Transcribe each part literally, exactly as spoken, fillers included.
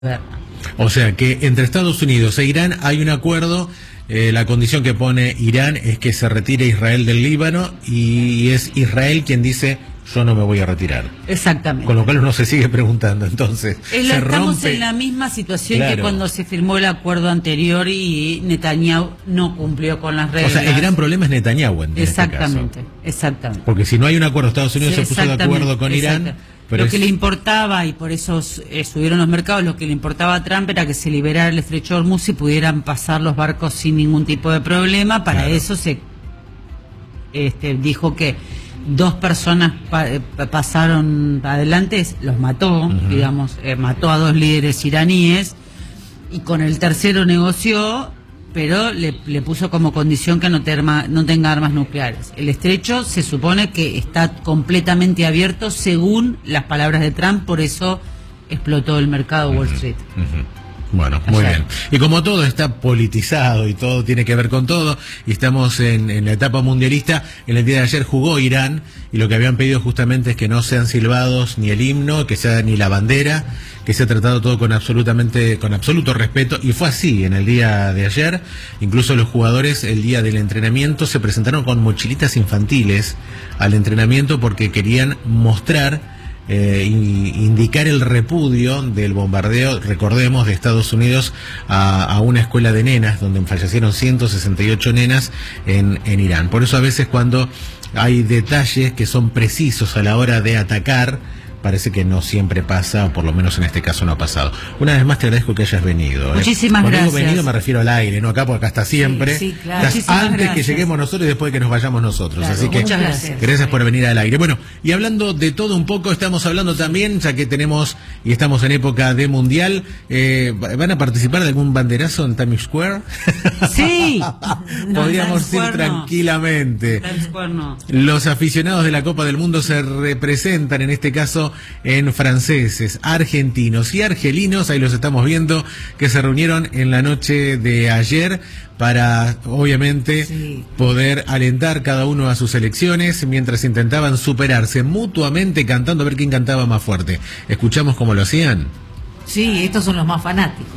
O sea que entre Estados Unidos e Irán hay un acuerdo. Eh, la condición que pone Irán es que se retire Israel del Líbano, y es Israel quien dice: yo no me voy a retirar. Exactamente. Con lo cual uno se sigue preguntando, entonces. Es la, se estamos rompe... en la misma situación, claro, que cuando se firmó el acuerdo anterior y Netanyahu no cumplió con las reglas. O sea, el gran problema es Netanyahu en Exactamente, este caso. exactamente. Porque si no hay un acuerdo, Estados Unidos sí, se puso de acuerdo con Irán. Pero lo es... que le importaba, y por eso eh, subieron los mercados, lo que le importaba a Trump era que se liberara el estrecho de Hormuz y pudieran pasar los barcos sin ningún tipo de problema. Para claro. eso se este, dijo que dos personas pa pasaron adelante, los mató, uh-huh. digamos, eh, mató a dos líderes iraníes, y con el tercero negoció, pero le, le puso como condición que no, terma, no tenga armas nucleares. El estrecho se supone que está completamente abierto según las palabras de Trump, por eso explotó el mercado Wall Street. Uh-huh. Uh-huh. Bueno, muy bien. Y como todo está politizado y todo tiene que ver con todo, y estamos en, en la etapa mundialista, en el día de ayer jugó Irán, y lo que habían pedido justamente es que no sean silbados ni el himno, que sea ni la bandera, que sea tratado todo con absolutamente, con absoluto respeto, y fue así en el día de ayer. Incluso los jugadores el día del entrenamiento se presentaron con mochilitas infantiles al entrenamiento porque querían mostrar Eh, indicar el repudio del bombardeo, recordemos, de Estados Unidos a, a una escuela de nenas donde fallecieron ciento sesenta y ocho nenas en, en Irán. Por eso a veces cuando hay detalles que son precisos a la hora de atacar, parece que no siempre pasa, o por lo menos en este caso no ha pasado. Una vez más te agradezco que hayas venido. ¿eh? Muchísimas Cuando gracias. Digo venido me refiero al aire, no acá, porque acá está siempre. Sí, sí, claro. Estás antes gracias. que lleguemos nosotros y después de que nos vayamos nosotros. Claro, así que muchas gracias. Gracias por venir al aire. Bueno, y hablando de todo un poco, estamos hablando también, ya que tenemos y estamos en época de mundial, eh, ¿van a participar de algún banderazo en Times Square? Sí. Podríamos no, ir tranquilamente. No. No. Los aficionados de la Copa del Mundo se representan, en este caso, en franceses, argentinos y argelinos. Ahí los estamos viendo, que se reunieron en la noche de ayer para, obviamente, sí. poder alentar cada uno a sus selecciones mientras intentaban superarse mutuamente cantando a ver quién cantaba más fuerte. ¿Escuchamos cómo lo hacían? Sí, estos son los más fanáticos.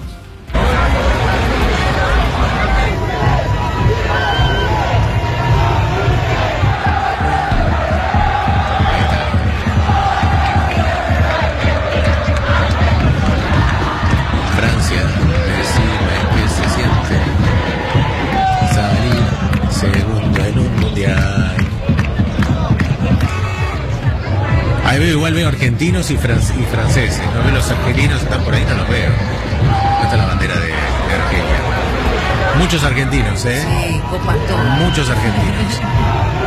Ahí veo, igual veo argentinos y, fran y franceses. No veo los argelinos, están por ahí, no los veo. Esta es la bandera de, de Argelia. Muchos argentinos, ¿eh? Sí, copas todas. Muchos argentinos.